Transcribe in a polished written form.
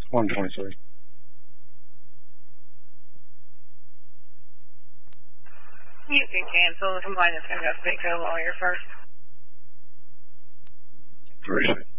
123. You can cancel. The complainant's going to go speak to a lawyer first. Appreciate it.